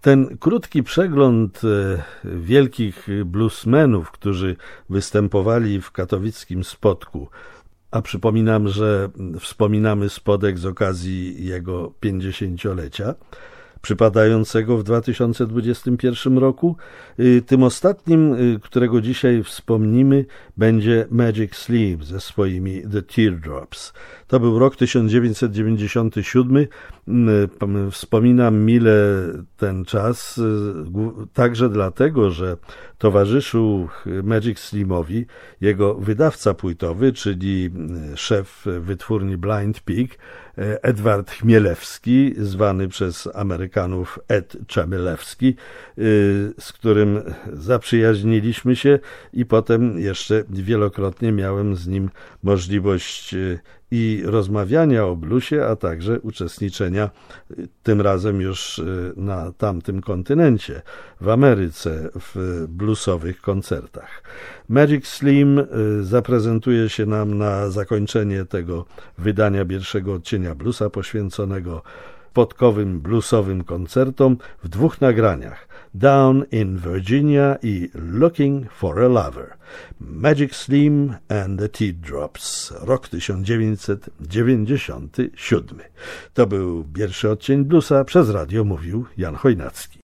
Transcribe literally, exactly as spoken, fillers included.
Ten krótki przegląd wielkich bluesmenów, którzy występowali w katowickim Spodku, a przypominam, że wspominamy Spodek z okazji jego pięćdziesięciolecia, przypadającego w dwa tysiące dwudziestym pierwszym roku. Tym ostatnim, którego dzisiaj wspomnimy, będzie Magic Slim ze swoimi The Teardrops. To był rok tysiąc dziewięćset dziewięćdziesiąty siódmy. Wspominam mile ten czas, także dlatego, że towarzyszył Magic Slimowi jego wydawca płytowy, czyli szef wytwórni Blind Pig, Edward Chmielewski, zwany przez Amerykanów Ed Chmielewski, z którym zaprzyjaźniliśmy się i potem jeszcze wielokrotnie miałem z nim możliwość i rozmawiania o bluesie, a także uczestniczenia tym razem już na tamtym kontynencie, w Ameryce, w bluesowych koncertach. Magic Slim zaprezentuje się nam na zakończenie tego wydania pierwszego odcienia bluesa poświęconego podkowym bluesowym koncertom w dwóch nagraniach: Down in Virginia i Looking for a Lover. Magic Slim and the Teardrops, rok tysiąc dziewięćset dziewięćdziesiąty siódmy. To był pierwszy odcień bluesa, przez radio mówił Jan Chojnacki.